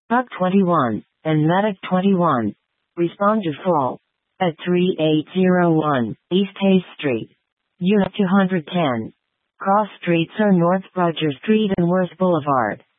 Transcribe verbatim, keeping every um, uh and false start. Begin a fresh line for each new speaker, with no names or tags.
Buck twenty-one, and Medic twenty-one. Respond to fall. At three eight zero one, East Hayes Street. Unit two hundred ten. Cross streets are North Roger Street and Worth Boulevard.